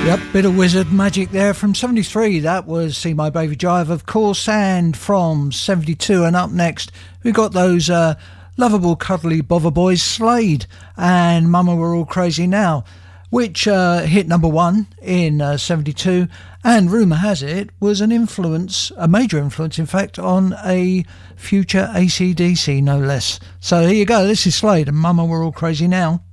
Yep, bit of wizard magic there from 73. That was See My Baby Drive, of course, and from 72. And up next, we got those lovable, cuddly bother boys, Slade and Mama We're All Crazy Now, which hit number one in 72. And rumour has it was an influence, a major influence, in fact, on a future AC/DC, no less. So here you go. This is Slade and Mama We're All Crazy Now.